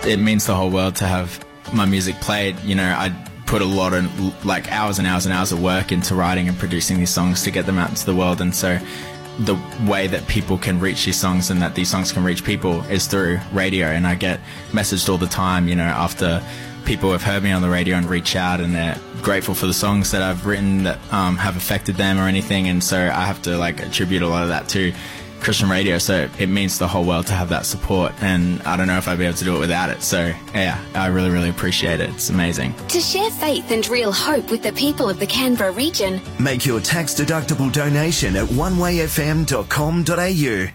it means the whole world to have my music played. You know, I put a lot of like hours and hours and hours of work into writing and producing these songs to get them out into the world, and so the way that people can reach these songs and that these songs can reach people is through radio. And I get messaged all the time, you know, after people have heard me on the radio and reach out and they're grateful for the songs that I've written that have affected them or anything. And so I have to like attribute a lot of that to Christian radio. So it means the whole world to have that support, and I don't know if I'd be able to do it without it. So yeah, I really, really appreciate it. It's amazing. To share faith and real hope with the people of the Canberra region, make your tax-deductible donation at onewayfm.com.au.